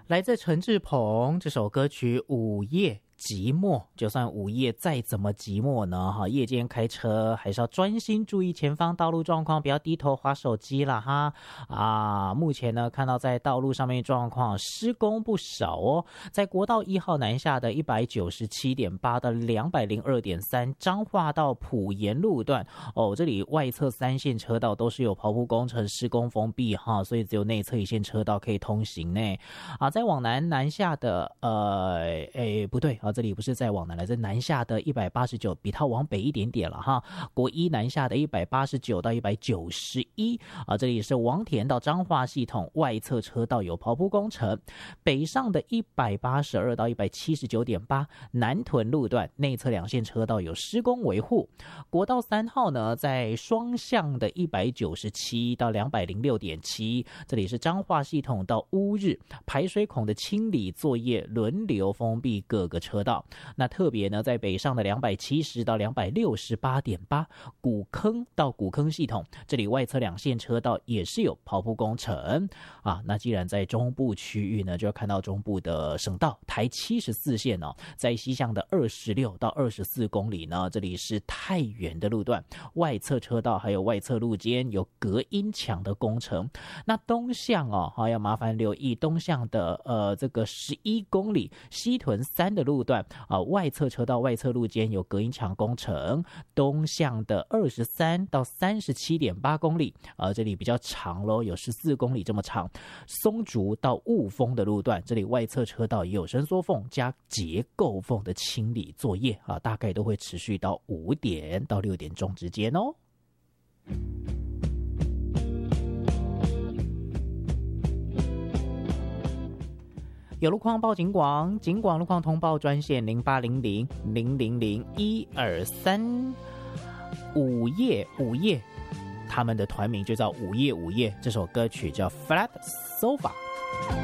来自陈志朋这首歌曲《午夜寂寞》，就算午夜再怎么寂寞呢，夜间开车还是要专心注意前方道路状况，不要低头滑手机啦哈。目前呢看到在道路上面状况施工不少哦，在国道1号南下的 197.8 到 202.3 彰化到埔盐路段哦，这里外侧3线车道都是有刨铺工程施工封闭哈，所以只有内侧1线车道可以通行呢。在往南下的不对这里不是在往南来自南下的189，比它往北一点点了哈。国一南下的189到191这里是王田到彰化系统外侧车道有刨铺工程。北上的182到179.8南屯路段内侧2线车道有施工维护。国道3号呢在双向的197到206.7，这里是彰化系统到乌日排水孔的清理作业轮流封闭各个车道。那特别呢在北上的270到268.8古坑到古坑系统，这里外侧2线车道也是有刨铺工程那既然在中部区域呢，就要看到中部的省道台74线在西向的26到24公里呢，这里是太原的路段外侧车道还有外侧路肩有隔音墙的工程。那东向要麻烦留意东向的这个11公里西屯3的路段外侧车道外侧路肩有隔音墙工程。东向的23到37.8公里这里比较长咯，有14公里这么长。松竹到雾峰的路段，这里外侧车道也有伸缩缝加结构缝的清理作业大概都会持续到5点到6点钟之间哦。有路况报警广，警广路况通报专线0800000123。午夜，他们的团名就叫午夜，这首歌曲叫 Flat Sofa。